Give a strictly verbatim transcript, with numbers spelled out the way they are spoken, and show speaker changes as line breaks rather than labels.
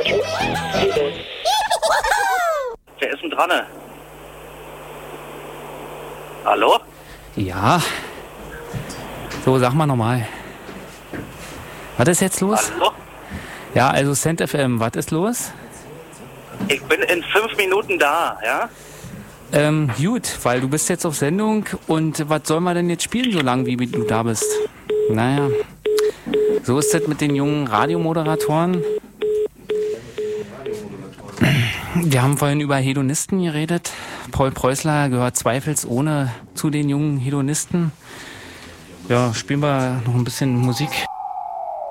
Wer ist denn dran? Hallo?
Ja. So, sag mal nochmal. Was ist jetzt los?
Hallo?
Ja, also Cent F M, was ist los?
Ich bin in fünf Minuten da, ja?
Ähm, gut, weil du bist jetzt auf Sendung und was soll man denn jetzt spielen, so lange wie du da bist? Naja, so ist das mit den jungen Radiomoderatoren. Wir haben vorhin über Hedonisten geredet. Paul Preußler gehört zweifelsohne zu den jungen Hedonisten. Ja, spielen wir noch ein bisschen Musik.